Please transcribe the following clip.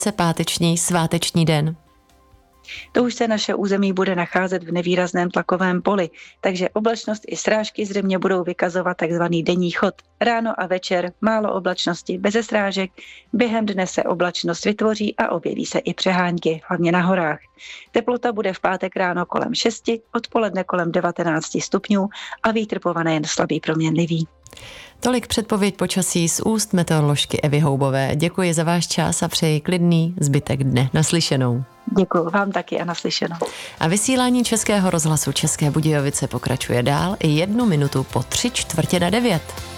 páteční sváteční den. To už se naše území bude nacházet v nevýrazném tlakovém poli, takže oblačnost i srážky zřejmě budou vykazovat takzvaný denní chod. Ráno a večer málo oblačnosti beze srážek, během dne se oblačnost vytvoří a objeví se i přehánky, hlavně na horách. Teplota bude v pátek ráno kolem 6, odpoledne kolem 19 stupňů a vítr povane jen slabý proměnlivý. Tolik předpověď počasí z úst meteoroložky Evy Houbové. Děkuji za váš čas a přeji klidný zbytek dne. Naslyšenou. Děkuji vám taky a naslyšenou. A vysílání Českého rozhlasu České Budějovice pokračuje dál i 1 minutu po 8:45.